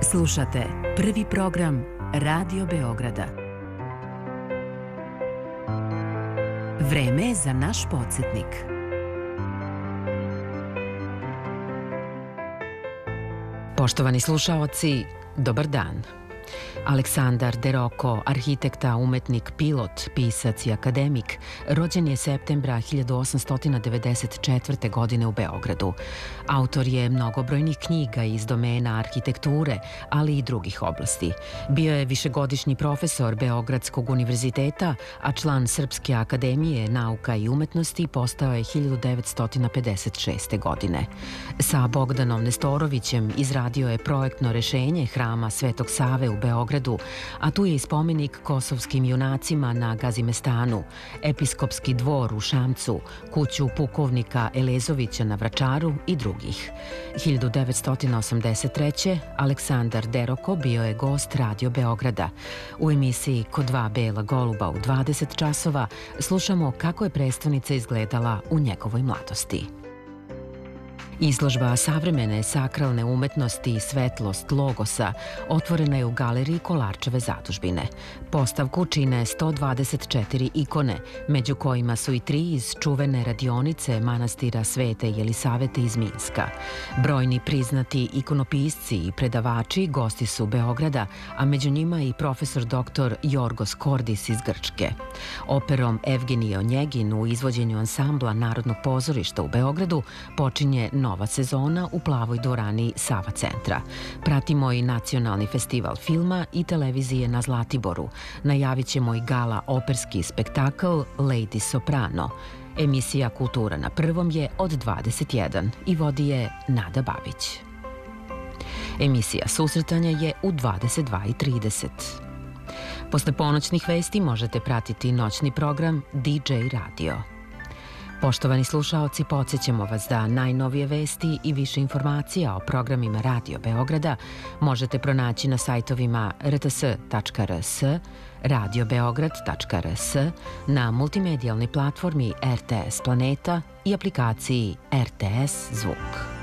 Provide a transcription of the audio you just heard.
Slušate prvi program Radio Beograda. Vreme je za naš podsjetnik. Poštovani slušaoci, dobar dan. Aleksandar De Rocco, arhitekta, umetnik, pilot, pisac i akademik, rođen je septembra 1894. godine u Beogradu. Autor je mnogobrojnih knjiga iz domena arhitekture, ali i drugih oblasti. Bio je višegodišnji profesor Beogradskog univerziteta, a član Srpske akademije nauka i umetnosti postao je 1956. godine. Sa Bogdanom Nestorovićem izradio je projektno rešenje hrama Svetog Save u Beogradu, a tu je i spomenik kosovskim junacima na Gazimestanu, episkopski dvor u Šamcu, kuću pukovnika Elezovića na Vračaru i drugih. 1983. Aleksandar De Rocco bio je gost Radio Beograda. U emisiji Ko dva bela goluba u 20 časova slušamo kako je prestonica izgledala u njegovoj mladosti. Izložba savremene sakralne umetnosti i svetlost logosa otvorena je u galeriji Kolarčeve zadužbine. Postavku čine 124 ikone, među kojima su i 3 iz čuvene radionice manastira Svete Jelisavete iz Minska. Brojni priznati ikonopisci i predavači gosti su Beograda, a među njima i profesor dr. Jorgos Kordis iz Grčke. Operom Evgenije Onjegin u izvođenju ansambla Narodnog pozorišta u Beogradu počinje nova sezona u Plavoj dvorani Sava centra. Pratimo i Nacionalni festival filma i televizije na Zlatiboru. Najavit ćemo i gala operski spektakl Lady Soprano. Emisija Kultura na prvom je od 21 i vodi je Nada Babić. Emisija Susretanja je u 22:30. Posle ponoćnih vesti možete pratiti noćni program DJ Radio. Poštovani slušaoci, podsjećamo vas da najnovije vesti i više informacija o programima Radio Beograda možete pronaći na sajtovima rts.rs, radiobeograd.rs, na multimedijalnoj platformi RTS Planeta i aplikaciji RTS Zvuk.